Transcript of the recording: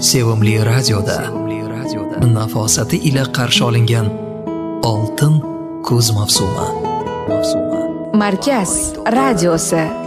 Sevimli radioda nafosati ila qarshi olingan oltin kuz mavsumi. Markaz radiosi.